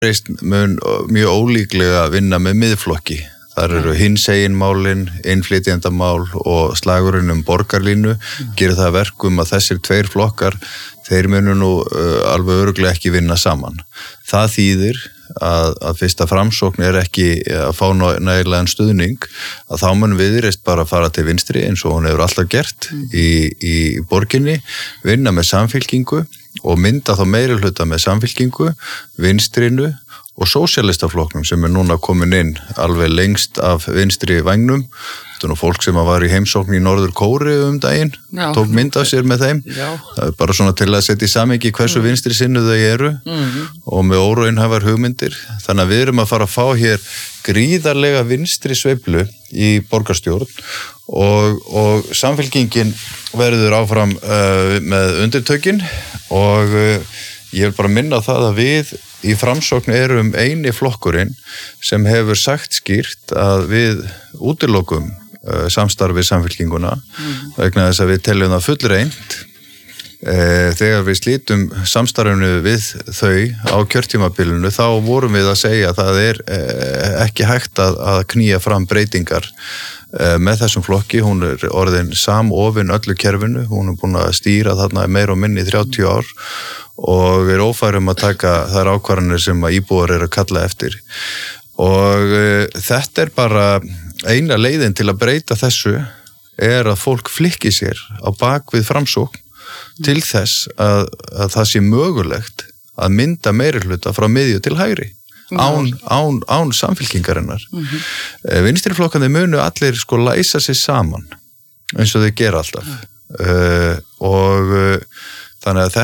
Viðreisn mun mjög ólíklega vinna með miðflokki. Þar eru hinseginmálin, innflytjendamál og slagurinn borgarlínu gerir það verkum að þessir tveir flokkar, þeir munu nú alveg örugglega ekki vinna saman. Það þýðir að fyrst að Framsókn ekki að fá nægilegan stuðning, að þá mun Viðreisn bara fara til vinstri eins og hún hefur alltaf gert í borginni, vinna með samfylkingu og mynda þá meirihluta með samfylkingu, vinstrinu og sósíalistaflokknum sem núna komin inn alveg lengst af vinstri vægnum. Þetta nú fólk sem var í heimsókn í Norður Kóreu daginn, tók mynd af sér með þeim. Það bara svona til að setja í samhengi hversu vinstri sinnu þau eru og með óraunhæfar hugmyndir. Þannig að við erum að fara að fá hér gríðarlega vinstri sveiflu í borgarstjórn og samfylkingin verður áfram með undirtökin og ég vil bara minna það að við í Framsókn erum eini flokkurinn sem hefur sagt skýrt að við útilokum samstarfi samfylkinguna vegna þess að við teljum það fullreynt þegar við slítum samstarfinu við þau á kjörtímabilinu þá vorum við að segja að það ekki hægt að knýja fram breytingar með þessum flokki. Hún orðin samofin öllu kerfinu, hún búin að stýra þarna meira og minni 30 ár og ófærum að taka þær ákvarðanir sem að íbúar að kalla eftir og þetta bara eina leiðin til að breyta þessu að fólk flikki sér á bak við Framsókn til þess að það sé mögulegt að mynda meirihluta frá miðju til hægri án samfylkingarinnar. Vinstriflokkandi munu allir læsa sig saman eins og þau gera alltaf og þannig að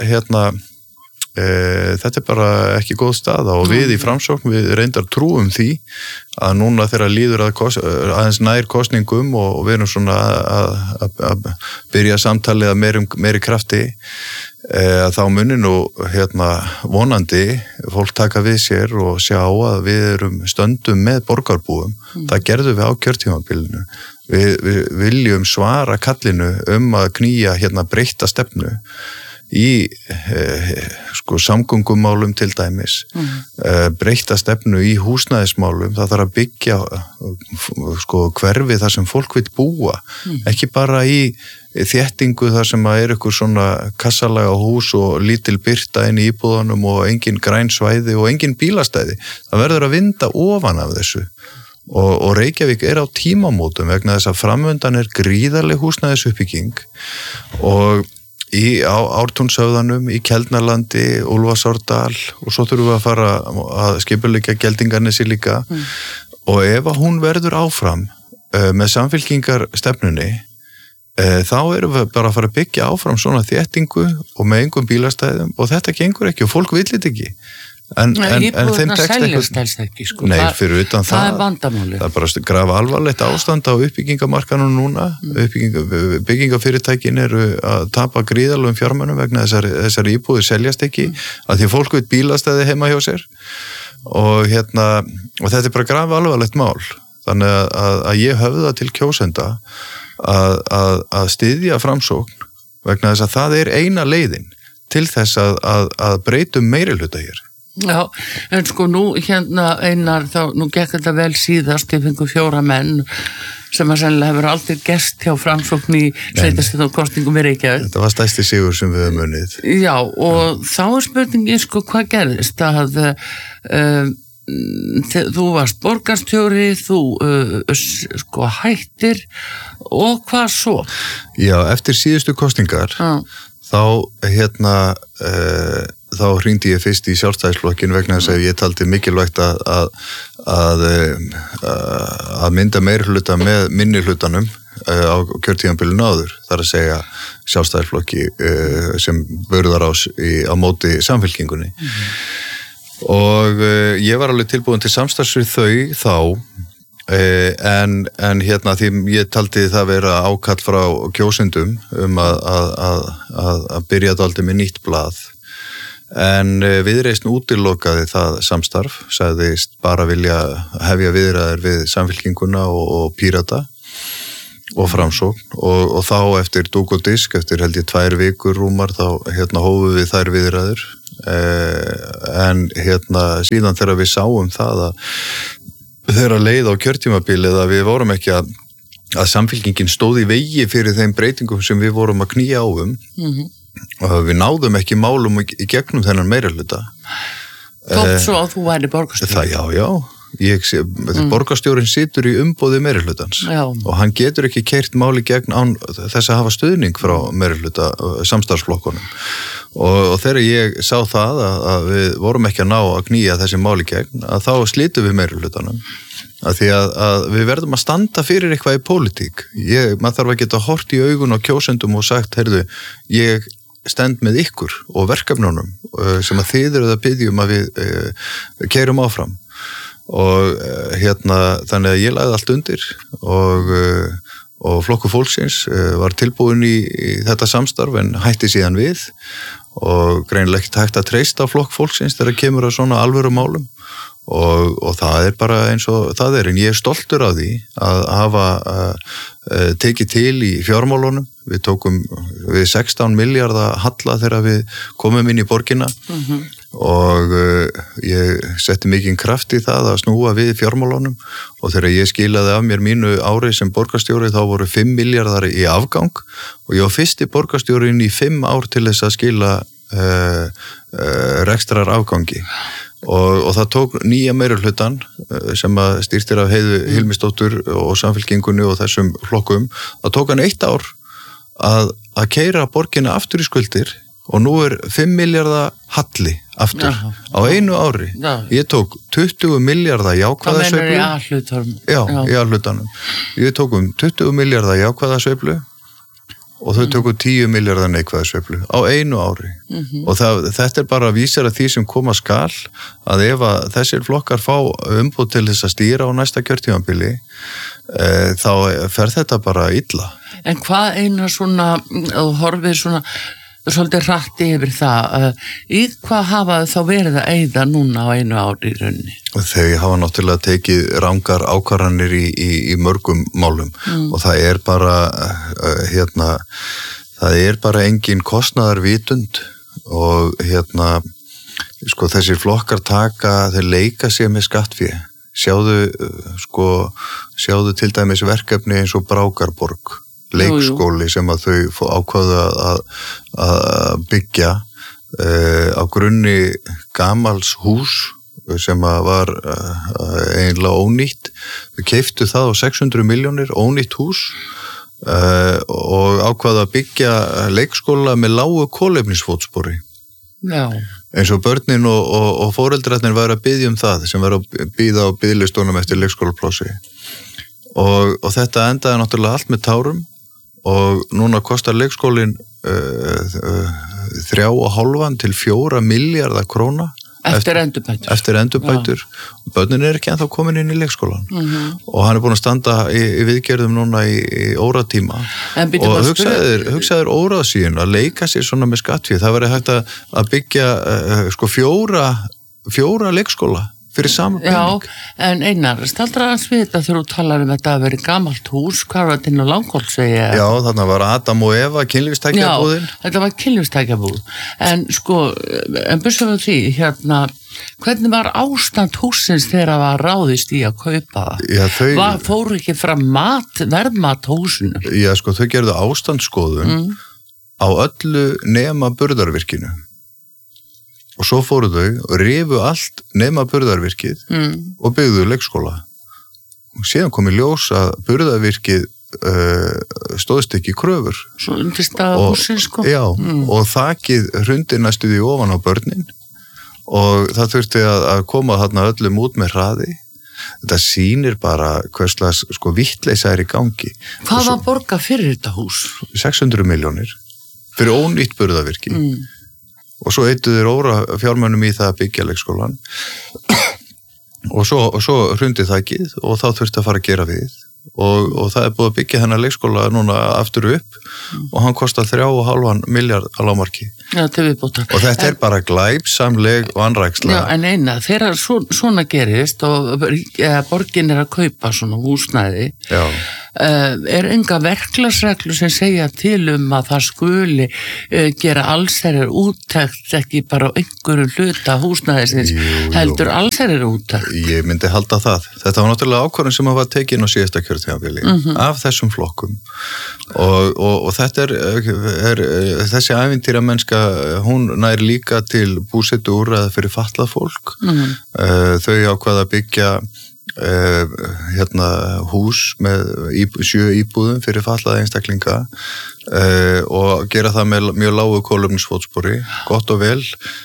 þetta bara ekki góð staða og við í Framsókn við reyndar trúum því að núna þegar líður aðeins nær kosningum og við erum svona að byrja samtalið að meiri krafti að þá muni nú vonandi fólk taka við sér og sjá að við erum stöndum með borgarbúum. Það gerðum við á kjörtímabilinu. Við viljum svara kallinu að knýja breytta stefnu í samgöngumálum til dæmis, breytta stefnu í húsnæðismálum, það þarf að byggja hverfi þar sem fólk vill búa, ekki bara í þéttingu þar sem eitthvað svona kassalaga hús og lítil birta inn í íbúðunum og engin græn svæði og engin bílastæði. Það verður að vinda ofan af þessu og Reykjavík á tímamótum vegna þess að framöndan gríðarleg húsnæðisuppbygging og á Ártúnshöfðanum, í Keldnalandi, Úlfarsárdal og svo þurfum við að fara að skipuleggja Geldingarnesi líka og ef hún verður áfram með samfylkingarstefnunni þá erum við bara að fara að byggja áfram svona þéttingu og með engum bílastæðum og þetta gengur ekki og fólk vill þetta ekki. En þeim tekst ekki Nei, fyrir utan það vandamálið. Það bara grafa alvarlegt ástand á uppbyggingamarkanum núna. Byggingafyrirtækin eru að tapa gríðarlegum fjármunum vegna þessari íbúðir seljast ekki að því að fólk vill bílastæði heima hjá sér og þetta bara grafa alvarlegt mál. Þannig að ég höfða til kjósenda að styðja Framsókn vegna þess að það eina leiðin til þess að breytum meirihluta hér. Já, en nú Einar, nú gekk þetta vel síðast, ég fengu 4 menn sem að sennilega hefur aldrei gerst hjá Framsókn í sveitarstjórnarkosningum í Reykjavík. Þetta var stærsti sigur sem við höfum unnið. Já, og þá spurningin hvað gerðist að þú varst borgarstjóri, þú hættir og hvað svo? Já, eftir síðustu kosningar þá hringdi ég fyrst í Sjálfstæðisflokkin vegna þess að ég taldi mikilvægt að mynda meirihluta með minnihlutanum á kjörtímabilinu áður. Það að segja Sjálfstæðisflokki sem burðarás á móti samfylkingunni. Og ég var alveg tilbúin til samstarfs við þau en því ég taldi það vera ákall frá kjósendum að byrja dálítið með nýtt blað en Viðreisn útilokaði það samstarf, sagðist bara vilja hefja viðræður við samfylkinguna og Pírata og Framsókn og þá eftir dúk og disk eftir held ég 2 vikur rúmar þá hófum við þær viðræður en síðan þegar við sáum það að þegar leið á kjörtímabilið að við vorum ekki að samfylkingin stóð í vegi fyrir þeim breytingum sem við vorum að knýja á og við náðum ekki málum í gegnum þennan meirihluta. Þótt svo að þú væri borgarstjóri. Já. Borgarstjórinn situr í umboði meirihlutans og hann getur ekki keyrt máli gegn án þess að hafa stuðning frá meirihluta samstarfsflokkunum og þegar ég sá það að við vorum ekki að ná að knýja þessi máli gegn að þá slitum við meirihlutanum að því að við verðum að standa fyrir eitthvað í pólitík. Maður þarf að geta hort í augun á kjósendum og sagt, heyrðu, ég stend með ykkur og verkefnunum sem að þið eruð að biðja að við keyrum áfram og þannig að ég lagði allt undir og Flokkur fólksins var tilbúin í þetta samstarf en hætti síðan við og greinilega ekki hægt að treysta Flokk fólksins þegar kemur að svona alvöru málum og það er bara eins og það en ég er stoltur af því að hafa tekið til í fjármálunum. Við tókum við 16 milljarða halla þegar við komum inn í borgina og ég setti mikinn kraft í það að snúa við fjármálunum og þegar ég skilaði af mér mínu ári sem borgarstjóri þá voru 5 milljarðar í afgang og ég var fyrsti borgarstjórin í 5 ár til þess að skila rekstrar afgangi og það tók nýja meirihlutan sem að stýrtir af Heiðu Hilmisdóttur og samfylkingunni og þessum flokkum, það tók hann 1 ár að keyra borgina aftur í skuldir og nú er 5 milljarða halli aftur á einu ári. Ég tók 20 milljarða jákvæða sveiflu. Hvað meinar í A-hlutanum? Já, í A-hlutanum. Ég tók 20 milljarða jákvæða sveiflu og þau tóku 10 milljarða neikvæða sveiflu á einu ári og þetta er bara að vísa að því sem koma skal að ef að þessir flokkar fá umboð til þess að stýra á næsta kjörtímabili þá fer þetta bara illa. En hvað eina svona, þú horfir svona svolítið rætti yfir það, í hvað hafa þá verið að eyða núna á einu ári í rauninni? Þau hafa náttúrulega tekið rangar ákvarðanir í mörgum málum og það er bara það er bara engin kostnaðarvitund og sko þessir flokkar þeir leika sér með skattfé. Sjáðu til dæmis verkefni eins og Brákarborg, leikskóli sem að þau ákváðu að byggja á grunni gamals hús sem að var eiginlega ónýtt. Þau keyptu það á 600 milljónir, ónýtt hús og ákváðu að byggja leikskóla með lágu kolefnisfótspori. Já. Eins og börnin og foreldrarnir væru að biðja það sem væru að bíða á biðlistunum eftir leikskólaplássi og þetta endaði náttúrulega allt með tárum og núna kostar leikskólinn 3,5 til 4 milljarða króna eftir endurbætur. Börnin er ekki ennþá komin inn í leikskólan og hann er búin að standa í viðgerðum núna í óratíma og hugsaður óráðsíðin að leika sér svona með skattfé. Það væri hægt að byggja sko 4 leikskóla fyrir sama pening. Já, en Einar, staldra að svita þegar þú talar þetta að veri gamalt hús, hvað var þetta inn á Langholtsvegi? Já, þarna var Adam og Eva kynlífstækjabúðin. Já, þetta var kynlífstækjabúð. En sko, bursum við því, hvernig var ástand húsins þegar það var ráðist í að kaupa það? Já, fóru ekki fram verðmat húsinu? Já, sko, þau gerðu ástandsskoðun á öllu nema burðarvirkinu. Og svo fóru þau og rifu allt nema burðarvirkið og byggðu leikskóla. Og síðan kom í ljós að burðarvirkið stóðst ekki kröfur. Svo undirstaða húsins sko. Já, og þakið hrundi næstu því ofan á börnin og það þurfti að koma þarna öllum út með hraði. Þetta sýnir bara hverslega sko vittleysa er í gangi. Hvað var borga fyrir þetta hús? 600 milljónir fyrir ónýtt burðarvirki. Og svo eittu þeir óra fjármönnum í það að byggja leikskólan og svo hrundi þakið og þá þurfti að fara að gera við og það er búið að byggja hennar leikskóla núna aftur upp og hann kostar 3,5 milljarð á lágmarki. Já, til viðbótar. Og þetta er bara glæpsamleg vanræksla. Já, en Einar, þegar svona gerist og borgin er að kaupa svona húsnæði, enga verklagsreglu sem segja til að það skuli gera allsherjar úttekt ekki bara á einhverju hluta húsnæðisins, heldur allsherjar úttekt? Ég myndi halda það. Þetta var náttúrulega ákvörðun sem var tekin á síðasta kjörtímabili af þessum flokkum og þetta þessi ævintýra mennska, hún nær líka til búsetu úrræða fyrir fatlað fólk. Þau ákvaða að byggja hús með 7 íbúðum fyrir fatlaða einstaklinga og gera það með mjög lágu kolefnisfótspori, gott og vel.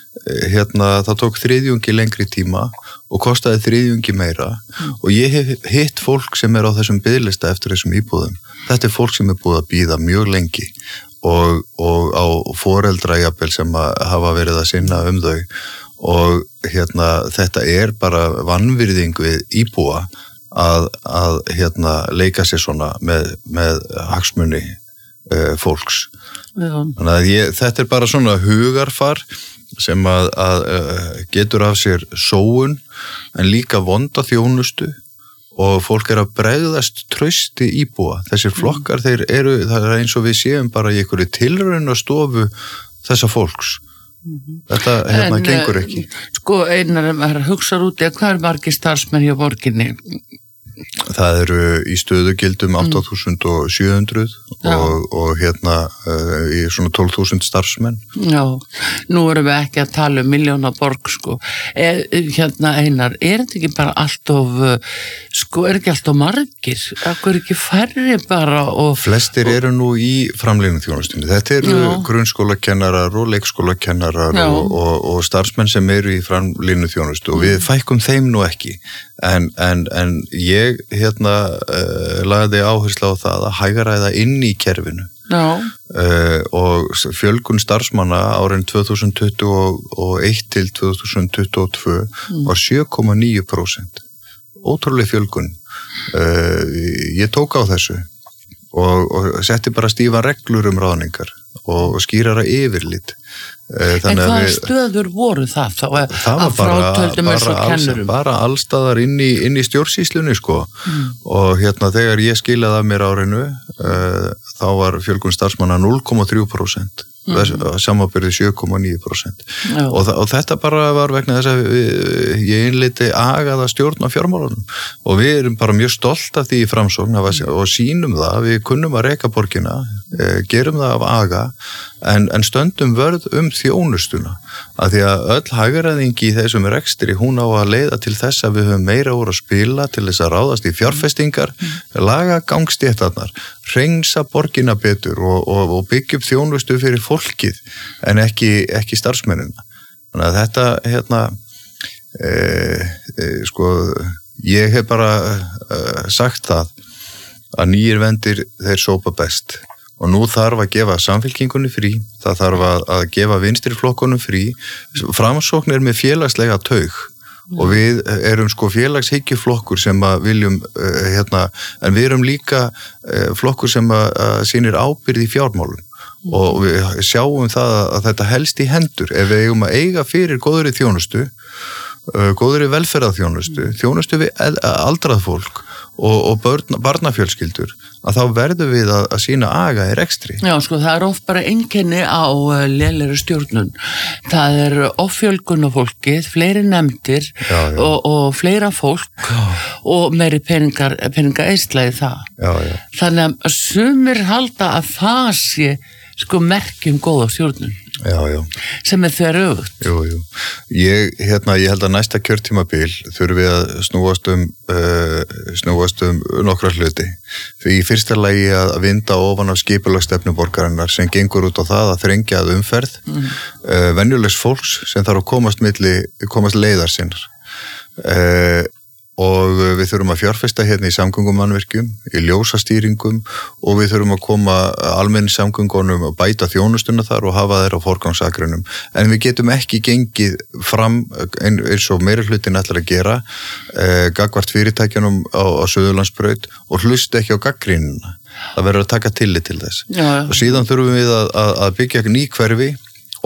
Það tók 3/3 lengri tíma og kostaði 3/3 meira og ég hef hitt fólk sem á þessum biðlista eftir þessum íbúðum. Þetta fólk sem búið að bíða mjög lengi og á foreldra jafnvel sem hafa verið að sinna þau og þetta bara vanvirðing við íbúa að leika sér svona með hagsmuni fólks. Þannig að þetta bara svona hugarfar sem að getur af sér sóun en líka vonda þjónustu og fólk að bregðast trausti íbúa. Þessir flokkar, það eins og við séum bara í einhverju tilraunastofu þessa fólks. Þetta gengur ekki. Sko, Einar, hugsar út hvað margir starfsmenn hjá borginni? Það eru í stöðugildum 8.700 og í svona 12.000 starfsmenn. Já, nú erum við ekki að tala um milljónaborg, sko. Einar, þetta ekki bara alltof, ekki alltof margir? Akkur ekki færri bara? Flestir eru nú í framlínuþjónustunni. Þetta eru grunnskólakennarar og leikskólakennarar og starfsmenn sem eru í framlínuþjónustu og við fækkum þeim nú ekki. En ég lagði áherslu á það að hægaræða inn í kerfinu og fjölgun starfsmanna árin 2021 til 2022 var 7,9%. Ótrúlega fjölgun. Ég tók á þessu og setti bara stífa reglur ráðningar og skýrara yfirlit. En hvaða stöður voru það þá að frátöldum eins og kennurum? Bara allstaðar inn í stjórnsýslunni sko og þegar ég skilaði af mér árinu þá var fjölgun starfsmanna 0,3%. Samanbyrði 7,9% og þetta bara var vegna þess að ég innleiddi agaða stjórn á fjármálunum og við erum bara mjög stolt af því í Framsókn og sýnum það, við kunnum að reka borgina, gerum það af aga en stöndum vörð þjónustuna af því að öll hagræðingi í þessum rekstri, hún á að leiða til þess að við höfum meira úr að spila til þess að ráðast í fjárfestingar, laga gangstéttarnar, hreinsa borgina betur og byggja upp þjónustu fyrir fólkið en ekki starfsmennina. Þannig að þetta ég hef bara sagt það að nýjir vendir þeir sópa best og nú þarf að gefa samfylkingunni frí, það þarf að gefa vinstriflokkunum frí. Framsókn með félagslega taug og við erum félagshyggjuflokkur sem að viljum en við erum líka flokkur sem að sýnir ábyrgð í fjármálum og við sjáum það að þetta helst í hendur ef við eigum að eiga fyrir góðri þjónustu, góðri velferðarþjónustu, þjónustu við aldrað fólk og barnafjölskyldur að þá verðum við að sýna aga í rekstri. Já, það oft bara einkenni á lélegri stjórnun. Það offjölgun á fólkið, fleiri nefndir og fleira fólk og meiri peninga eysla í það. Þannig að sumir halda að það sé merkjum góða stjórnun. Sem þeirra öfugt. Ég held að næsta kjörtímabil þurfum við að snúast nokkra hluti. Því í fyrsta lagi að vinda ofan af skipulagsstefnu borgarinnar sem gengur út á það að þrengja að umferð venjulegs fólks sem þarf að komast leiðar sinnar. Og við þurfum að fjárfesta í samgöngumannvirkjum, í ljósastýringum og við þurfum að koma almenningssamgöngunum og bæta þjónustuna þar og hafa þeir á forgangsakrunum. En við getum ekki gengið fram eins og meiri hlutin ætlar að gera gagnvart fyrirtækjunum á Suðurlandsbraut og hlusta ekki á gaggrínina. Það verður að taka tillit til þess. Og síðan þurfum við að byggja ný hverfi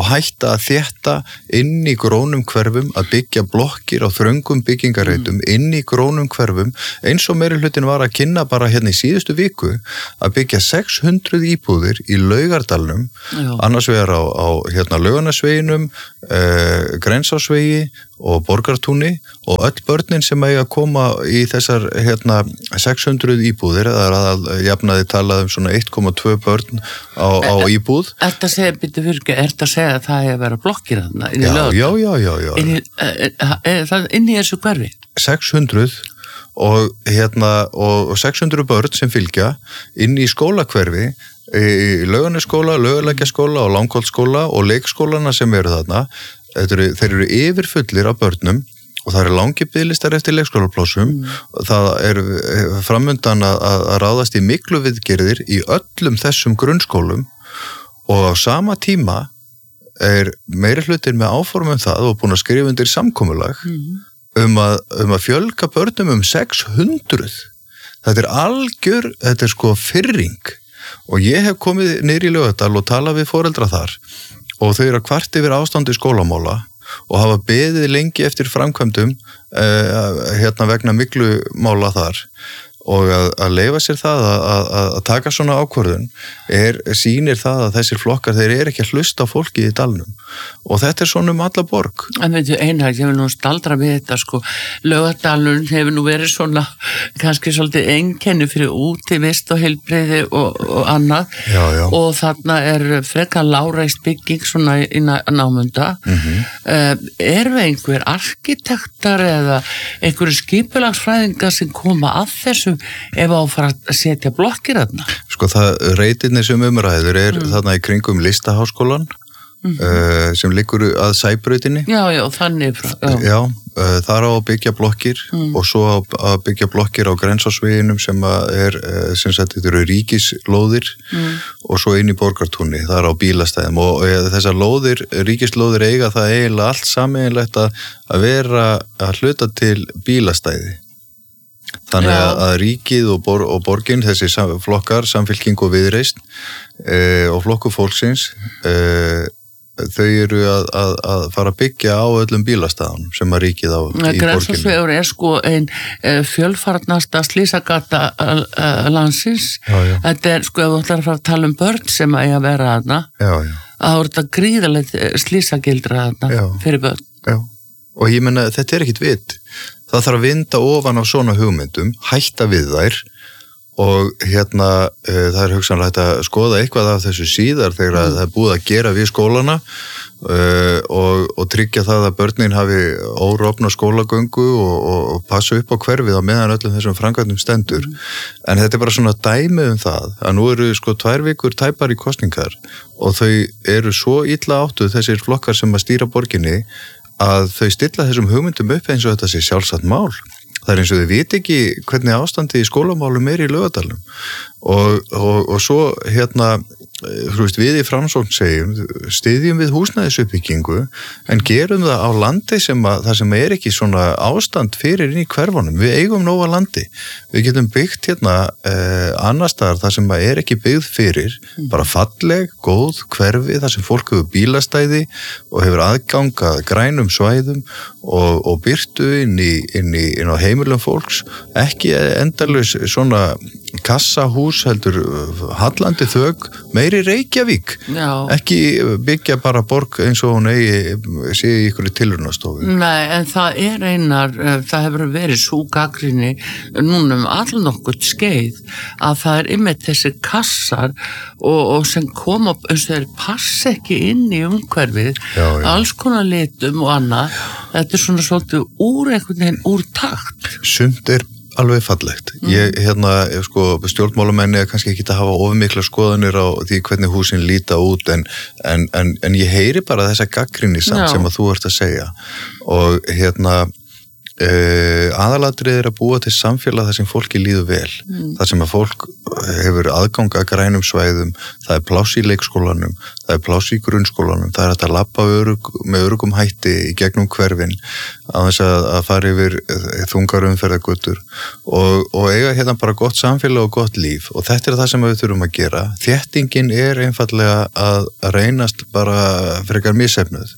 og hætta að þétta inn í grónum hverfum, að byggja blokkir á þröngum byggingareitum inn í grónum hverfum, eins og meiri hlutin var að kynna bara hérna í síðustu viku að byggja 600 íbúðir í Laugardalnum, annars vegar á hérna Laugarnesveginum, Grensásvegi og Borgartúni og öll börnin sem eiga að koma í þessar hérna 600 íbúðir, það að jafnaði talað svona 1,2 börn á íbúð. Ertu að segja að það hefur verið blokkir þarna inn í Laugardal? Já. Inn í þessu hverfi? 600 og hérna og 600 börn sem fylgja inn í skólakverfi, í Laugarnesskóla, Laugalækjarskóla og Langholtsskóla og leikskólana sem eru þarna. Þeir eru yfirfullir af börnum og það eru langir biðlistar eftir leikskólaplássum. Það er framundan að ráðast í miklu viðgerðir í öllum þessum grunnskólum og á sama tíma er meiri hlutin með áformum það og búin að skrifa undir samkomulag að fjölga börnum 600. Þetta er sko firring og ég hef komið niður í Laugardal og talað við foreldra þar og þau eru að kvart yfir ástandi skólamála og hafa beðið lengi eftir framkvæmdum hérna vegna miklu mála þar og að leyfa sér það að taka svona ákvörðun sýnir það að þessir flokkar þeir eru ekki að hlusta á fólki í dalnum og þetta er svona alla borg. En veitu Einar, ég vil nú staldra við þetta sko, Laugardalurinn hefur nú verið svona kannski svolítið einkenni fyrir útivist og heilbrigði og annað og þarna er frekar lágreist bygging svona í námunda. Er við einhver arkitektar eða einhverju skipulagsfræðingar sem koma að þessu ef á fara að setja blokkir þarna? Sko reitirnir sem umræður þarna í kringum Listaháskólan sem liggur að Sæbrautinni. Já, þannig frá. Já, þar á að byggja blokkir og svo að byggja blokkir á Grensásveginum sem sem sagt þetta eru ríkislóðir og svo inn í Borgartúni, þar á bílastæðum og þessar lóðir, ríkislóðir eiga það eiginlega allt sameiginlegt að vera að hluta til bílastæði. Þannig að ríkið og borgin, þessi flokkar, Samfylking og Viðreisn og flokkur fólksins, þau eru að fara að byggja á öllum bílastæðum sem að ríkið á í borginni. Grensásvegur er sko ein fjölfarnasta slysagata landsins. Þetta er sko, ef þú ætlar að fara að tala börn sem eiga að vera þarna, þá er þetta gríðalegt slysagildra þarna fyrir börn. Já, og ég menna, þetta er ekkit vit. Það þarf að vinda ofan á svona hugmyndum, hætta við þær og hérna það er hugsanlega að skoða eitthvað af þessu síðar þegar það er búið að gera við skólana og tryggja það að börnin hafi órofna skólagöngu og passa upp á hverfið á meðan öllum þessum framkvæmdum stendur. En þetta er bara svona dæmi það að nú eru sko 2 vikur tæpar í kosningar og þau eru svo illa áttuð þessir flokkar sem að stýra borginni að þau stilla þessum hugmyndum upp eins og þetta sé sjálfsagt mál. Það er eins og þau viti ekki hvernig ástandi í skólamálum í Laugardalnum og svo hérna við í Framsókn segjum styðjum við húsnæðisuppbyggingu en gerum það á landi þar sem er ekki svona ástand fyrir inn í hverfunum. Við eigum nóga landi. Við getum byggt hérna annars staðar þar sem er ekki byggð fyrir, bara falleg, góð hverfi þar sem fólk hefur bílastæði og hefur aðgang að grænum svæðum og byrtu inn á heimilum fólks, ekki endalaus svona kassahús heldur hallandi þögg, meiri Reykjavík. Ekki byggja bara borg eins og hún sé í ykkur tilraunastofu. Nei, en það er Einar, það hefur verið sú gagnrýni núna allnokkurt skeið að það er einmitt þessi kassar og sem koma upp eins og þeir passa ekki inn í umhverfið, alls konar litum og annað. Þetta er svona svolítið einhvern veginn úr takt. Sumt er alveg fallegt. Ég, sko, stjórnmálamenni er kannski ekki að hafa ofmikla skoðanir á því hvernig húsin líta út en ég heyri bara þessa gagnrýni samt sem að þú ert að segja og Aðalatrið að búa til samfélag þar sem fólki líður vel, þar sem að fólk hefur aðgang að grænum svæðum, það pláss í leikskólanum, það pláss í grunnskólanum, það hægt að labba með öruggum hætti í gegnum hverfin á þess að fara yfir þungar umferðargötur og eiga hérna bara gott samfélag og gott líf og þetta það sem við þurfum að gera. Þéttingin einfallega að reynast bara frekar misheppnuð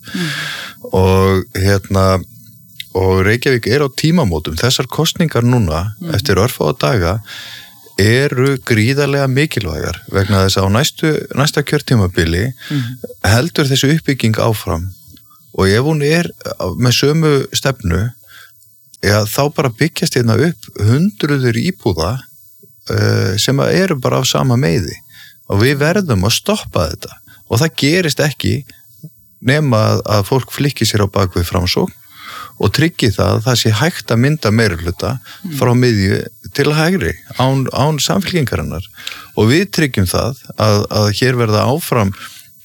og Reykjavík á tímamótum. Þessar kosningar núna, eftir örfáa daga, eru gríðarlega mikilvægar vegna þess að á næsta kjörtímabili heldur þessu uppbygging áfram og ef hún með sömu stefnu, þá bara byggjast hérna upp hundruður íbúða sem eru bara af sama meiði og við verðum að stoppa þetta og það gerist ekki nema að fólk flikki sér á bakvið Framsókn og tryggi það að það sé hægt að mynda meirihluta frá miðju til hægri án samfylkingarinnar og við tryggjum það að hér verða áfram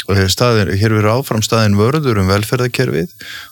staðin vörður velferðarkerfið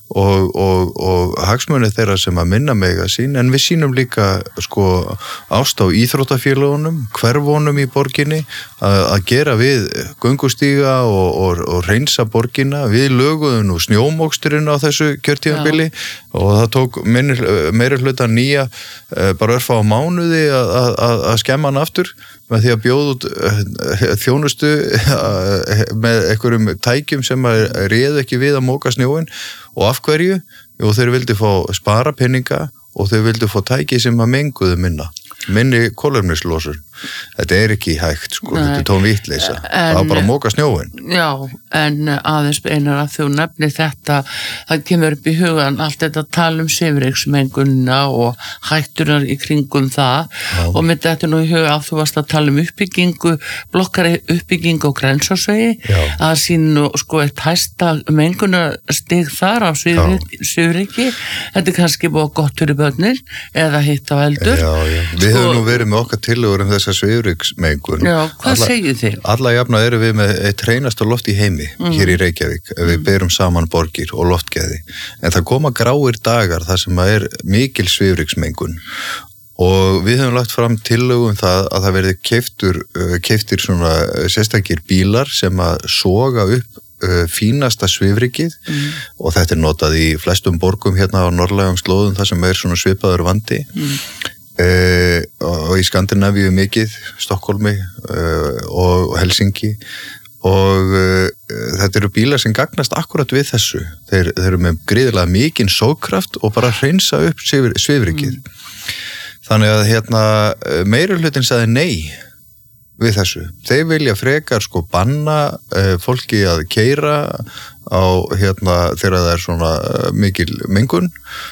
og hagsmunir þeirra sem að minna mega sín en við sýnum líka ást á íþróttafélagunum, hverfunum í borginni að gera við göngustíga og hreinsa borgina. Við löguðum nú snjómoksturinn á þessu kjörtímabili og það tók meirihluta nýja bara örfá á mánuði að skemma hann aftur með því að bjóða út þjónustu með einhverjum tækjum sem réðu ekki við að móka snjóin og af hverju? Jú, þeir vildu fá spara peninga og þeir vildu fá tæki sem að menguðu minni kolefnislosur. Þetta ekki hægt, þetta tóm vitleisa. Það var bara að móka snjóin. Já, en aðeins einar að þú nefnir þetta, það kemur upp í hugan allt þetta tala svifryksmengunina og hættunar í kringum það og með þetta nú í huga að þú varst að tala uppbyggingu, blokkari uppbyggingu á Grensásvegi, að sínu eitt hæsta mengunarstig þar á svifryki. Þetta kannski búið gott fyrir börnin eða hitt á eldur. Já. Við höfum nú verið með okkar tillögur þessa svifryksmengun. Já, hvað segir þið? Alla jafna erum við með eitt hreinasta loft í heimi hér í Reykjavík, við berum saman borgir og loftgæði. En það koma gráir dagar þar sem mikil svifryksmengun og við höfum lagt fram tillögu það að það verði keyptir svona sérstakir bílar sem að soga upp fínasta svifrykið og þetta notað í flestum borgum hérna á norðlægum slóðum þar sem svona svipaður vandi og í Skandinavíu mikið, Stokkólmi og Helsinki og þetta eru bílar sem gagnast akkurat við þessu. Þeir eru með gríðarlega mikinn sókraft og bara hreinsa upp svifrykið. Þannig að meirihlutin sagði nei við þessu. Þeir vilja frekar banna fólki að keyra á þegar það svona mikil mengun.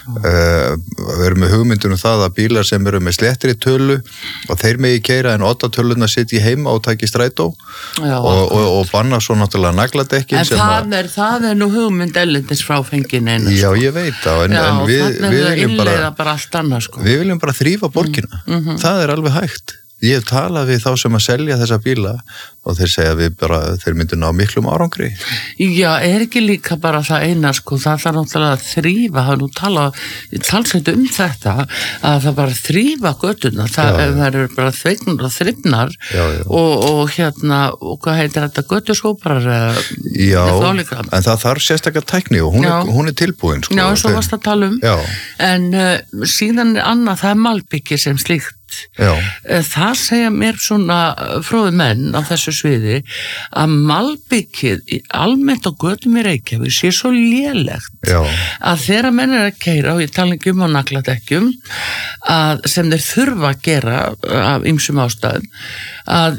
Við erum með hugmyndunum það að bílar sem eru með slettri tölu og þeir megi keyra en 8 tölurnar sitji heima og taki strætó og banna svo náttúrulega nagladekkin. En það nú hugmynd ellendis fráfengin einu. Já, ég veit það. En við viljum bara allt annað Við viljum bara þrífa borgina. Það alveg hægt. Ég hef talað við þá sem að selja þessa bíla og þeir segja þeir myndu ná miklum árangri. Já, ekki líka bara það eina, það þarf náttúrulega að þrífa, það nú talsveit þetta, að það bara þrífa götuna, það verður bara þvegnur og þrifnar og hvað heitir þetta, götuskópar? Já, en það þarf sérstaklega tækni og hún tilbúin. Já, svo varst að tala en síðan annað, það malbyggi sem slíkt. Það segja mér svona fróði menn á þessu sviði að malbyggið almennt á götum í Reykjavík sé svo lélegt að þegar menn að keyra og ég tala ekki á nagladekkjum sem þeir þurfa að gera af ýmsum ástæðum að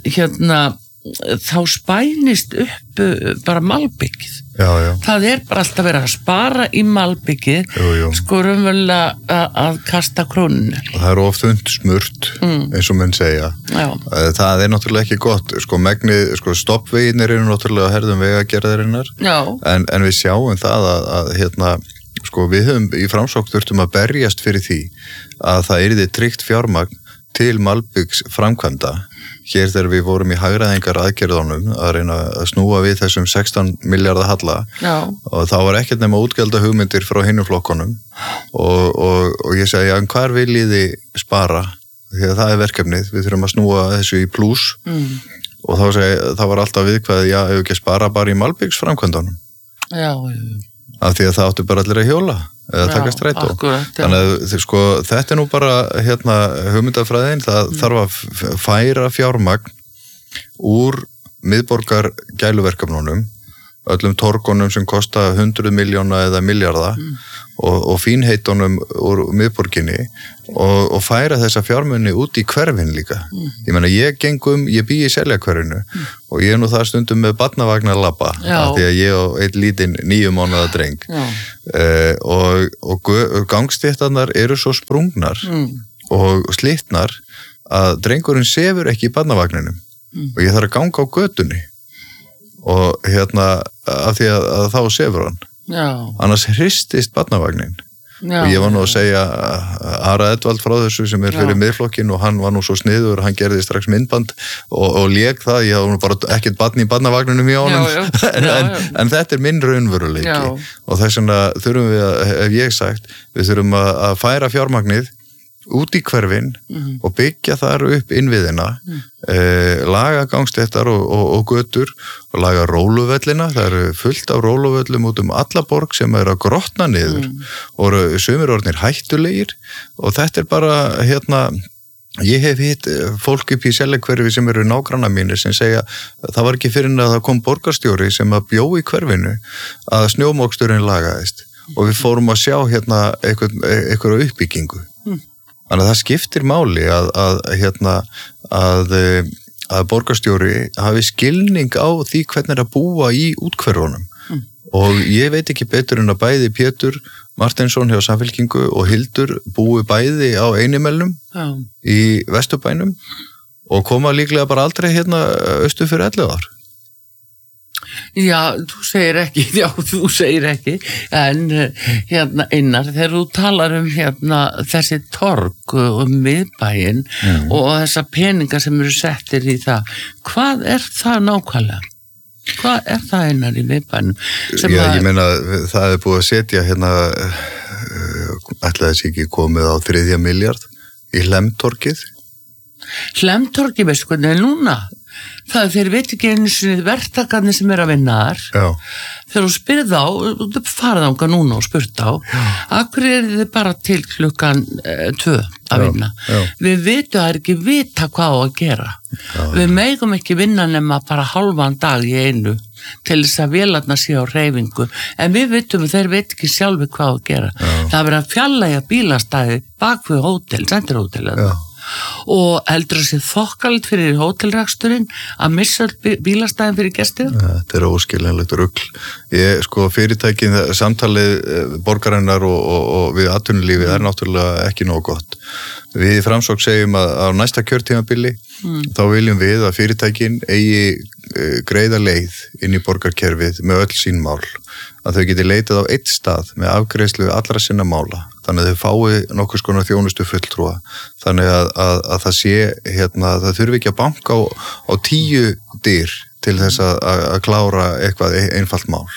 þá spænist upp bara malbyggið. Það bara alltaf verið að spara í malbyggið raunverulega að kasta króninu. Það eru oft smurt eins og menn segja. Það náttúrulega ekki gott. Megnið, stoppveginir eru náttúrulega að herðum vegagerðarinnar en við sjáum það að við höfum í Framsókn þurftum að berjast fyrir því að það yrði tryggt fjármagn til malbyggs framkvæmda. Hér þegar við vorum í hagræðingar aðgerðunum að reyna að snúa við þessum 16 milljarða halla og þá var ekkert nema útgjalda hugmyndir frá hinum flokkunum og og ég segi, en hvar viljið þið spara? Því að það verkefnið, við þurfum að snúa þessu í plús og þá segi, það var alltaf viðkvæðið, já, ef ekki að spara bara í malbyggsframkvæmdunum. Já. Af því að það áttu bara allir að hjóla eða taka strætó. Þannig að sko, þetta nú bara hugmyndafræðin, það þarf að færa fjármagn úr miðborgar gæluverkefnunum, öllum torgunum sem kosta 100 miljóna eða milljarða og fínheitunum úr miðborginni og færa þessa fjármunni út í hverfin líka. Ég meina, ég bý í Seljakverfinu og ég nú það stundum með barnavagnar labba, því að ég og einn lítinn 9 mánaða dreng. Og gangstéttarnar eru svo sprungnar og slitnar að drengurinn sefur ekki í barnavagninum og ég þarf að ganga á götunni og af því að þá sefur hann. Annars hristist barnavagnin. Og ég var nú að segja Ara Edvald frá þessu sem fyrir miðflokkin og hann var nú svo sniður, hann gerði strax myndband og lék það, ég hafði bara ekkert barn í barnavagninum í honum en þetta minn raunveruleiki og þess vegna þurfum við ef ég sagt, við þurfum að færa fjármagnið út í hverfin og byggja þar upp innviðina, laga gangstéttar og götur og laga róluvellina, það eru fullt af róluvellum út alla borg sem eru að grotna niður og sumir orðnir hættulegir og þetta bara ég hef hitt fólk upp í Seljakverfi sem eru nágranna mínir sem segja það var ekki fyrir að það kom borgarstjóri sem að bjó í hverfinu að snjómoksturinn lagaðist og við fórum að sjá einhverja uppbyggingu. Þannig að það skiptir máli að borgarstjóri hafi skilning á því hvernig að búa í útkverfunum og ég veit ekki betur en að bæði Pétur Martinsson hjá Samfylkingu og Hildur búi bæði á Einimelnum í Vesturbænum og koma líklega bara aldrei austur fyrir 11 ár. Já, þú segir ekki, en Einar, þegar þú talar þessi torg miðbæinn og þessa peninga sem eru settir í það, hvað er það nákvæmlega? Hvað er það Einar í miðbænum? Ég meina, það búið að setja ætlaði þessi ekki komið á 3 milljarð í Hlemtorgið. Hlemtorgið, veistu hvernig núna? Það þeir veit ekki einu sinni verktakarnir sem eru að vinna þar þegar þú spyrð á, þú farið ánga núna og spurt á akkur þið bara til klukkan 2 að vinna við vitum að það ekki vita hvað á að gera við megum ekki vinna nema bara halvan dag í einu til þess að vélarnar sé á hreyfingu en við vitum að þeir veit ekki sjálfi hvað á að gera það verður að fjarlægja bílastæði bak við hótel, sendirhótel og heldur að sé þokkalegt fyrir hótelreksturinn að missa bílastæðin fyrir gestir? Þetta er óskiljanlegt rugl. Fyrirtækin, samtalið borgarinnar og við atvinnulífið er náttúrulega ekki nógu gott. Við í Framsókn segjum að á næsta kjörtímabili þá viljum við að fyrirtækin eigi greiða leið inn í borgarkerfið með öll sín mál. Að þau geti leitað á einn stað með afgreiðslu allra sinna mála. Þannig að þau fái nokkuð skonar þjónustu fulltrúa. Þannig að það sé, það þurfi ekki að banka á 10 dyr til þess að klára eitthvað einfalt mál.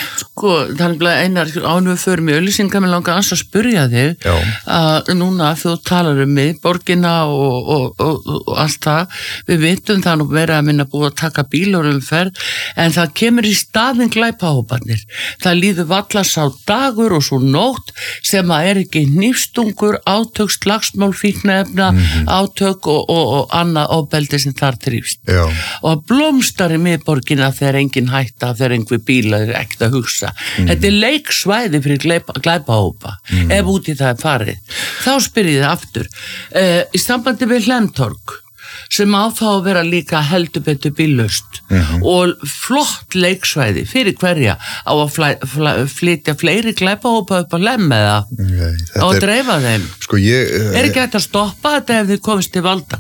Þannig að Einar, ánum við förum í auglýsingar, mér langar að spyrja þig að núna þú talar mig, borgina og allt það, við vitum það nú verið að minna búið að taka bílorumferð, en það kemur í staðinn glæpahóparnir. Það líður vallast á dagur og svo nótt sem að er ekki hnífstungur, átök, slagsmál, fíkniefna, átök og annað ofbeldi sem þar þrífst. Og blómstar í miðborgina þegar engin hætta, þegar einhver bíla er ekkert að hugsa. Þetta er leiksvæði fyrir glæpahópa ef út í það er farið. Þá spyr ég það aftur. Í sambandi við Hlemtorg sem á þá að vera líka heldur betur bíllaust og flott leiksvæði fyrir hverja á að flytja fleiri glæpahópa upp á Hlemm eða á að dreifa þeim. Er ekki hægt að stoppa þetta ef þið komist til valda?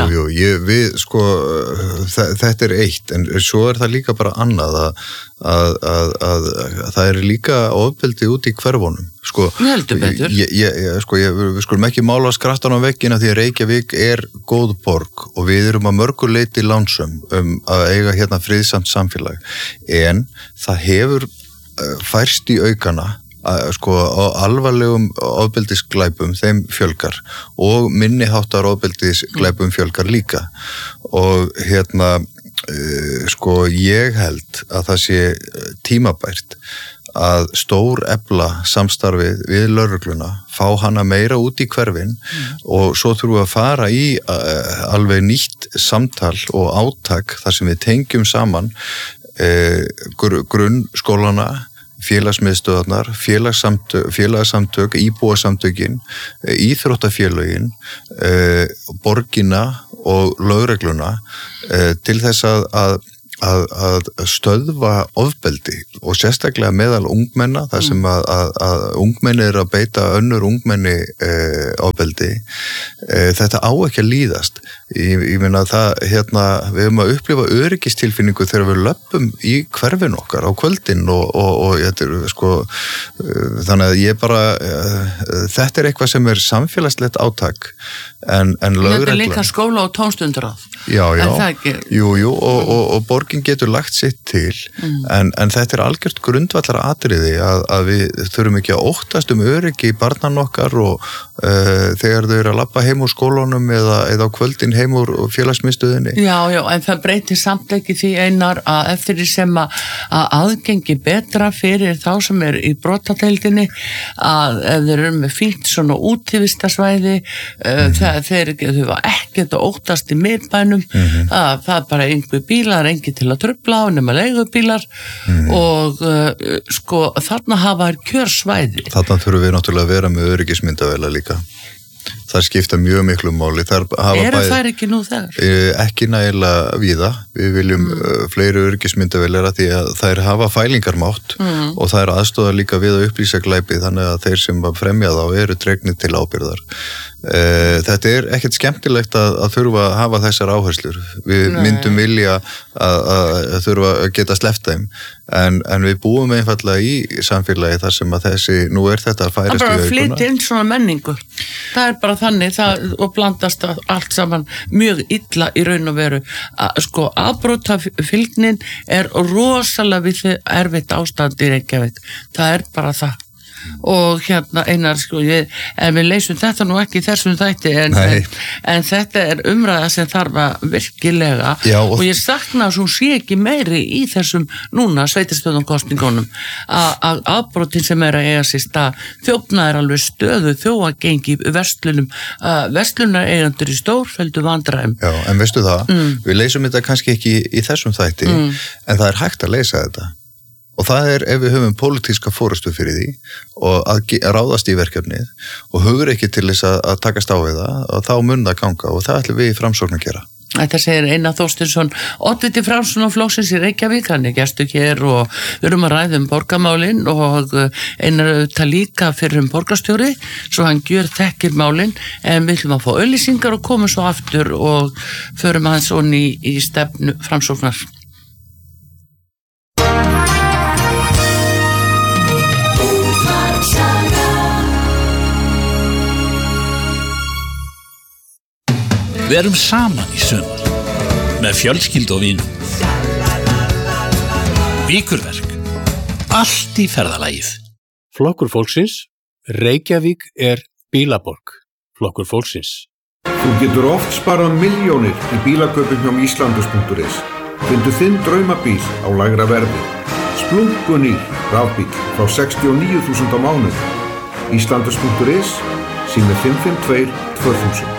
Þetta er eitt, en svo er það líka bara annað að það er líka ofbeldi út í hverfunum. Heldur betur. Við skulum ekki mála skrattan á veggina því að Reykjavík er góð borg og við erum að mörgu leyti lánsöm að eiga friðsamt samfélag. En það hefur færst í aukana sko alvarlegum ofbeldisglæpum þeim fjölgar og minniháttar ofbeldisglæpum fjölgar líka og sko ég held að það sé tímabært að stór efla samstarfið við lögregluna, fá hana meira út í hverfin og svo þurfum við að fara í alveg nýtt samtal og átak þar sem við tengjum saman grunnskólana, félagsmiðstöðarnar, félagsamtök, íbúasamtökin, íþróttafélögin, borgina og lögregluna til þess að stöðva ofbeldi og sérstaklega meðal ungmenna þar sem að ungmenni eru að beita önnur ungmenni ofbeldi þetta á ekki að líðast ég meina það við höfum að upplifa öryggistilfinningu þegar við löppum í hverfin okkar á kvöldin og þetta sko þannig að ég bara þetta eitthvað sem samfélagslegt átak en lögreglan þetta líka skóla og tónstundaráð já og borgin getur lagt sitt til en þetta algjört grundvallar atriði að við þurfum ekki að óttast öryggi barnan okkar og þegar þau eru að labba heim úr skólanum eða á kvöldin heim úr félagsmiðstöðinni. Já, en það breytir samt ekki því Einar að eftir því sem að aðgengi betra fyrir þá sem er í brotadeildinni að ef þeir eru með fínt svona útivistarsvæði þau var ekkert að óttast í miðbænum það er bara einhver bílar, engin til að trufla og nema leigubílar og sko þarna hafa kjörsvæði. Þarna þurfum við náttúrulega að vera með öryggismyndavélar líka. Það skipta mjög miklu máli. Eru þær ekki nú þegar? Ekki nægilega víða. Við viljum fleiri öryggismyndavélar því að þær hafa fælingarmátt og þær aðstoða líka við að upplýsa glæpi þannig að þeir sem fremja þá eru dregnir til ábyrgðar. Þetta er ekkert skemmtilegt að þurfa að hafa þessar áherslur. Við myndum vilja að þurfa að geta sleppt þeim en við búum einfallega í samfélagi þar sem að nú er þetta að færast í aukuna. Það er bara að flytja inn svona menningu. Það er bara þannig og blandast allt saman mjög illa í raun og veru. Sko afbrotafylgnin er rosalega erfitt ástand í Reykjavík. Það er bara það. Og Einar sko en við leysum þetta nú ekki í þessum þætti en þetta er umræða sem þarf að virkilega og ég sakna að svo sé ekki meiri í þessum núna sveitarstjórnarkosningunum að afbrotin sem er að eiga sér stað þjófna er alveg stöðu þjófagengi í verslunareigandur í stórfelldu vandræðum. Já, en veistu það við leysum þetta kannski ekki í þessum þætti en það er hægt að leysa þetta. Og það er ef við höfum pólitíska forystu fyrir því og að ráðast í verkefnið og hugur ekki til þess að takast á við það og þá mun það ganga og það ætlum við í Framsókn að gera. Þetta segir Einar Þorsteinsson, oddviti Framsóknarflokksins í Reykjavík, hann er gestur hér og við erum að ræða borgarmálin og Einar auðvitað líka fyrir borgarstjóri, svo hann gjör þekkir málin, en við ætlum að fá auglýsingar og komum svo aftur og förum aðeins onni í stefnu Framsóknar. Við erum saman í sumar með fjölskyldu og vinum. Víkurverk. Allt í ferðalagið. Flokkur fólksins. Reykjavík er bílaborg. Flokkur fólksins. Þú getur oft sparað milljónir í bílakaupum hjá Íslandus.is. Fyndu þinn draumabíl á lægra verði. Splunkunýr rafbíl frá 69.000 á mánuði. Íslandus.is sími 552 2000.